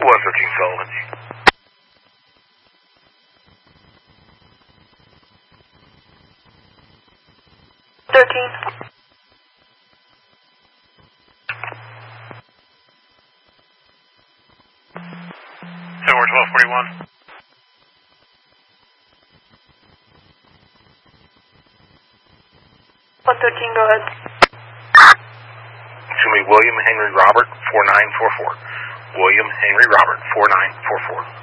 113 Sullivan. 13. Silver 1241. 113, go ahead. To me, William Henry Robert 4944. William Henry Robert 4944.